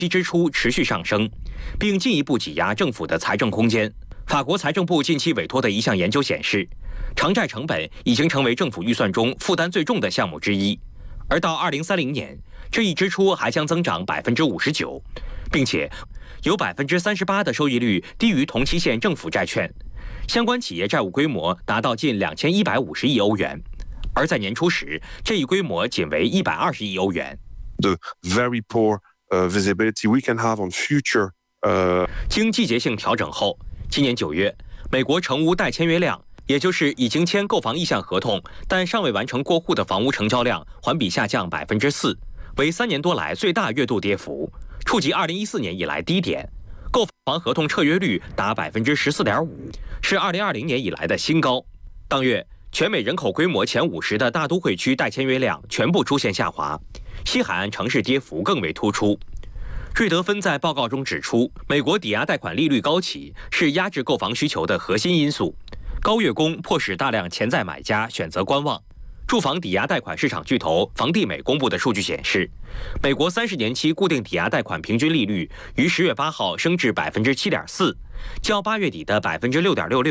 支出持续上升，并进一步挤压政府的财政空间。法国财政部近期委托的一项研究显示，偿债成本已经成为政府预算中负担最重的项目之一，而到2030年，这一支出还将增长59%，并且有38%的收益率低于同期限政府债券，相关企业债务规模达到近2150亿欧元，而在年初时，这一规模仅为120亿欧元。 The very poor visibility we can have on future. 经季节性调整后，今年9月，美国成屋待签约量，也就是已经签购房意向合同但尚未完成过户的房屋成交量，环比下降4%，为3年多来最大月度跌幅，触及2014年以来低点。购房合同彻约率达14.5%，是2020年以来的新高。当月，全美人口规模前50的大都会区待签约量全部出现下滑，西海岸城市跌幅更为突出。瑞德芬在报告中指出，美国抵押贷款利率高企是压制购房需求的核心因素，高月供迫使大量潜在买家选择观望。住房抵押贷款市场巨头房地美公布的数据显示，美国30年期固定抵押贷款平均利率于10月8号升至7.4%，较8月底的6.66%